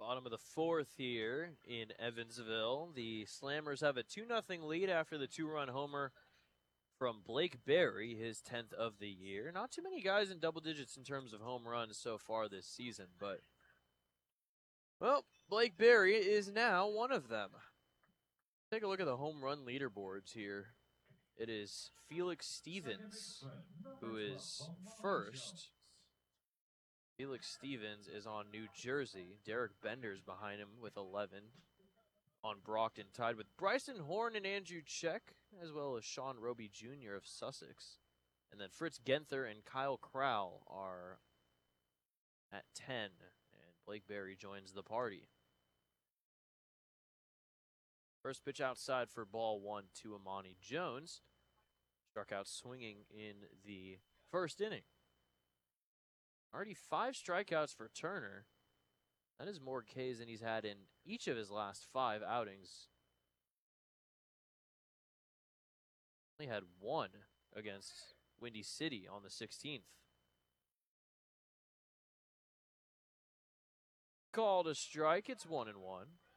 Bottom of the fourth here in Evansville. The Slammers have a 2-0 lead after the 2-run homer from Blake Berry, his 10th of the year. Not too many guys in double digits in terms of home runs so far this season, but, well, Blake Berry is now one of them. Take a look at the home run leaderboards here. It is Felix Stevens who is first. Felix Stevens is on New Jersey. Derek Bender's behind him with 11. On Brockton, tied with Bryson Horn and Andrew Check, as well as Sean Roby Jr. of Sussex. And then Fritz Genther and Kyle Crowell are at 10. And Blake Berry joins the party. First pitch outside for ball 1 to Amani Jones. Struck out swinging in the first inning. Already 5 strikeouts for Turner. That is more Ks than he's had in each of his last 5 outings. Only had 1 against Windy City on the 16th. Called a strike. It's 1-1.